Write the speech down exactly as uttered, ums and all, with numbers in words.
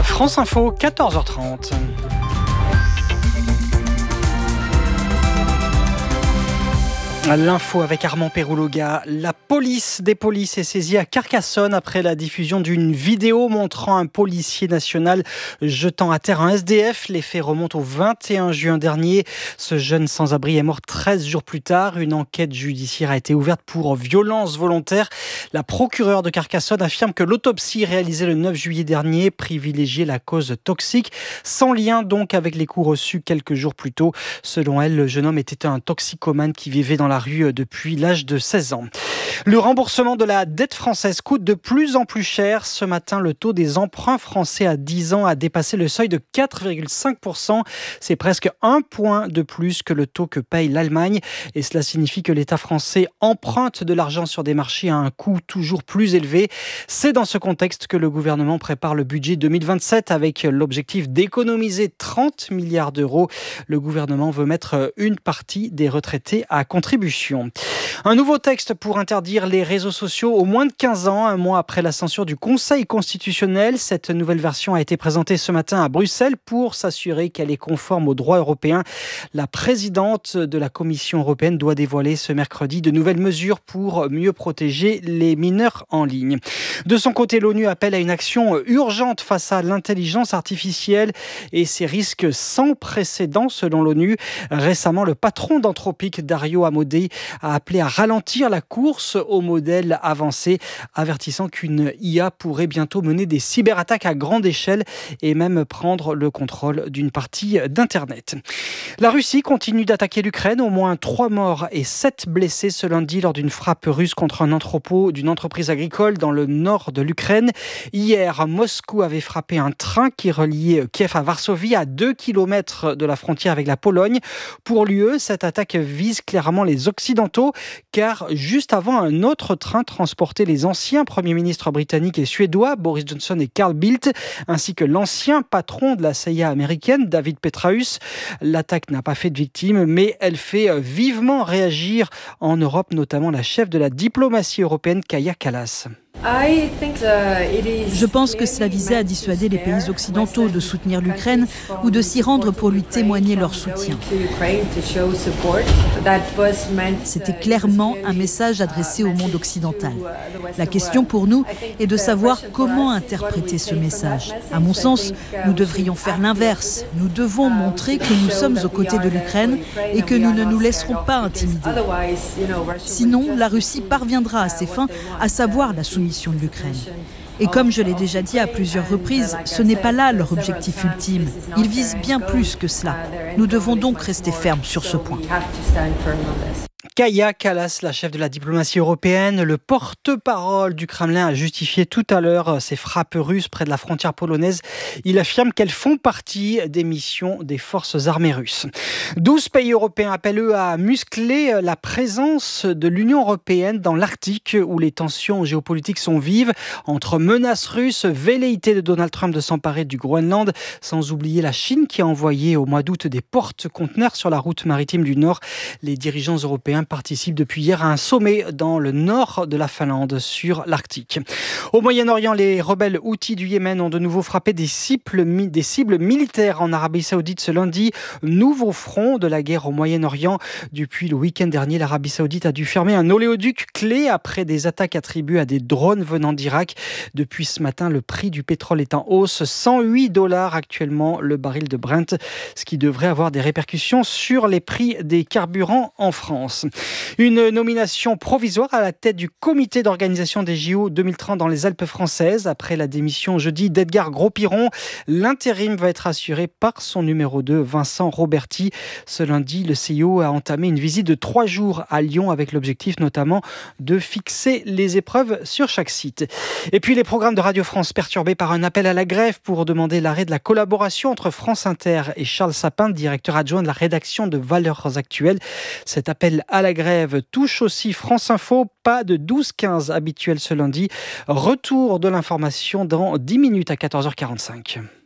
France Info, quatorze heures trente. L'info avec Armand Pérouloga. La police des polices est saisie à Carcassonne après la diffusion d'une vidéo montrant un policier national jetant à terre un S D F. Les faits remontent au vingt et un juin dernier. Ce jeune sans-abri est mort treize jours plus tard. Une enquête judiciaire a été ouverte pour violence volontaire. La procureure de Carcassonne affirme que l'autopsie réalisée le neuf juillet dernier privilégiait la cause toxique, sans lien donc avec les coups reçus quelques jours plus tôt. Selon elle, le jeune homme était un toxicomane qui vivait dans la rue depuis l'âge de seize ans. Le remboursement de la dette française coûte de plus en plus cher. Ce matin, le taux des emprunts français à dix ans a dépassé le seuil de quatre virgule cinq pour cent. C'est presque un point de plus que le taux que paye l'Allemagne. Et cela signifie que l'État français emprunte de l'argent sur des marchés à un coût toujours plus élevé. C'est dans ce contexte que le gouvernement prépare le budget deux mille vingt-sept avec l'objectif d'économiser trente milliards d'euros. Le gouvernement veut mettre une partie des retraités à contribution. Un nouveau texte pour interdire les réseaux sociaux aux moins de quinze ans, un mois après la censure du Conseil constitutionnel. Cette nouvelle version a été présentée ce matin à Bruxelles pour s'assurer qu'elle est conforme au droit européen. La présidente de la Commission européenne doit dévoiler ce mercredi de nouvelles mesures pour mieux protéger les mineurs en ligne. De son côté, l'ONU appelle à une action urgente face à l'intelligence artificielle et ses risques sans précédent selon l'ONU. Récemment, le patron d'Anthropic, Dario Amodei, a appelé à ralentir la course aux modèles avancés, avertissant qu'une I A pourrait bientôt mener des cyberattaques à grande échelle et même prendre le contrôle d'une partie d'Internet. La Russie continue d'attaquer l'Ukraine. Au moins trois morts et sept blessés ce lundi lors d'une frappe russe contre un entrepôt d'une entreprise agricole dans le nord de l'Ukraine. Hier, Moscou avait frappé un train qui reliait Kiev à Varsovie, à deux kilomètres de la frontière avec la Pologne. Pour l'U E, cette attaque vise clairement les Occidentaux, car juste avant, un autre train transportait les anciens premiers ministres britanniques et suédois, Boris Johnson et Carl Bildt, ainsi que l'ancien patron de la C I A américaine, David Petraeus. L'attaque n'a pas fait de victimes, mais elle fait vivement réagir en Europe, notamment la chef de la diplomatie européenne, Kaja Kallas. Je pense que cela visait à dissuader les pays occidentaux de soutenir l'Ukraine ou de s'y rendre pour lui témoigner leur soutien. C'était clairement un message adressé au monde occidental. La question pour nous est de savoir comment interpréter ce message. À mon sens, nous devrions faire l'inverse. Nous devons montrer que nous sommes aux côtés de l'Ukraine et que nous ne nous laisserons pas intimider. Sinon, la Russie parviendra à ses fins, à savoir la soumission de l'Ukraine. Et comme je l'ai déjà dit à plusieurs reprises, ce n'est pas là leur objectif ultime. Ils visent bien plus que cela. Nous devons donc rester fermes sur ce point. Kaja Kallas, la chef de la diplomatie européenne, le porte-parole du Kremlin, a justifié tout à l'heure ces frappes russes près de la frontière polonaise. Il affirme qu'elles font partie des missions des forces armées russes. douze pays européens appellent eux à muscler la présence de l'Union européenne dans l'Arctique, où les tensions géopolitiques sont vives, entre menaces russes, velléité de Donald Trump de s'emparer du Groenland, sans oublier la Chine qui a envoyé au mois d'août des porte-conteneurs sur la route maritime du Nord. Les dirigeants européens participe depuis hier à un sommet dans le nord de la Finlande sur l'Arctique. Au Moyen-Orient, les rebelles houthis du Yémen ont de nouveau frappé des cibles, des cibles militaires en Arabie Saoudite ce lundi. Nouveau front de la guerre au Moyen-Orient. Depuis le week-end dernier, l'Arabie Saoudite a dû fermer un oléoduc clé après des attaques attribuées à des drones venant d'Irak. Depuis ce matin, le prix du pétrole est en hausse. cent huit dollars actuellement le baril de Brent, ce qui devrait avoir des répercussions sur les prix des carburants en France. Une nomination provisoire à la tête du comité d'organisation des J O deux mille trente dans les Alpes françaises. Après la démission jeudi d'Edgar Gros-Piron, l'intérim va être assuré par son numéro deux, Vincent Roberti. Ce lundi, le C I O a entamé une visite de trois jours à Lyon avec l'objectif notamment de fixer les épreuves sur chaque site. Et puis les programmes de Radio France perturbés par un appel à la grève pour demander l'arrêt de la collaboration entre France Inter et Charles Sapin, directeur adjoint de la rédaction de Valeurs Actuelles. Cet appel à la grève touche aussi France Info. Pas de douze quinze habituel ce lundi. Retour de l'information dans dix minutes à quatorze heures quarante-cinq.